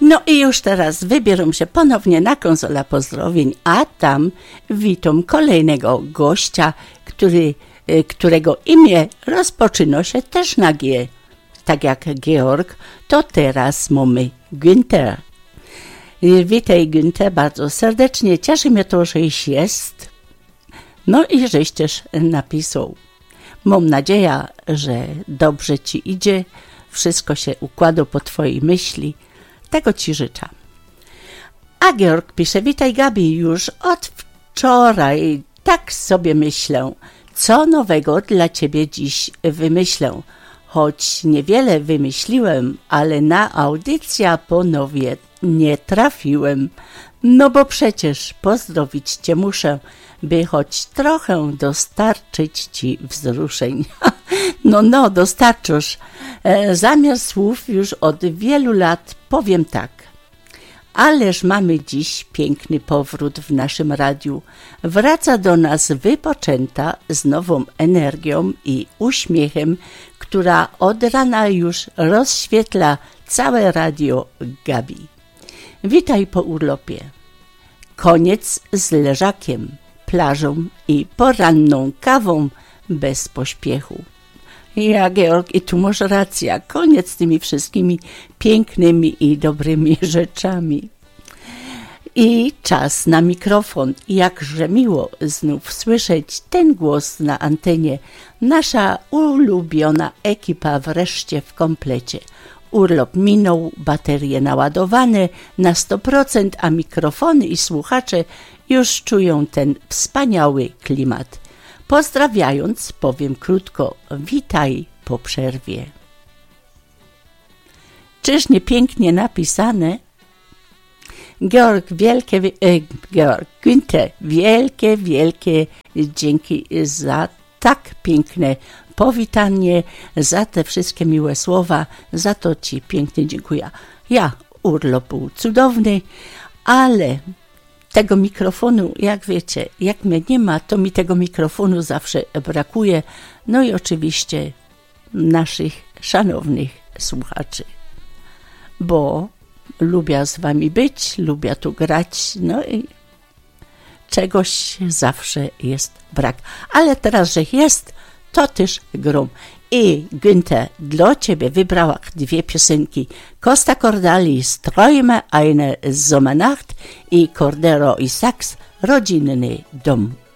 No i już teraz wybieram się ponownie na konsolę pozdrowień, a tam witam kolejnego gościa, którego imię rozpoczyna się też na G. Tak jak Georg, to teraz mamy Günther. Witaj Günther, bardzo serdecznie, cieszy mnie to, żeś jest. No i żeś też napisał. Mam nadzieję, że dobrze ci idzie, wszystko się układa po twojej myśli. Tego ci życzę. A Georg pisze, witaj Gabi, już od wczoraj tak sobie myślę, co nowego dla ciebie dziś wymyślę. Choć niewiele wymyśliłem, ale na audycja ponownie nie trafiłem. No bo przecież pozdrowić cię muszę, by choć trochę dostarczyć ci wzruszeń. No, dostarczysz. Zamiast słów już od wielu lat powiem tak. Ależ mamy dziś piękny powrót w naszym radiu. Wraca do nas wypoczęta z nową energią i uśmiechem, która od rana już rozświetla całe radio Gabi. Witaj po urlopie. Koniec z leżakiem, plażą i poranną kawą bez pośpiechu. Ja, Georg, i tu masz rację. Koniec z tymi wszystkimi pięknymi i dobrymi rzeczami. I czas na mikrofon. Jakże miło znów słyszeć ten głos na antenie. Nasza ulubiona ekipa wreszcie w komplecie. Urlop minął, baterie naładowane na 100%, a mikrofony i słuchacze już czują ten wspaniały klimat. Pozdrawiając, powiem krótko, witaj po przerwie. Czyż nie pięknie napisane? Günther, wielkie dzięki za tak piękne powitanie, za te wszystkie miłe słowa, za to ci pięknie dziękuję. Urlop był cudowny, ale tego mikrofonu, jak wiecie, jak mnie nie ma, to mi tego mikrofonu zawsze brakuje. No i oczywiście naszych szanownych słuchaczy, bo lubię z wami być, lubię tu grać, no i czegoś zawsze jest brak. Ale teraz, że jest, to też grom. I Günther, dla ciebie wybrała dwie piosenki. Costa Cordalis, Träume eine Sommernacht i Cordero i Sachs, Rodzinny dom.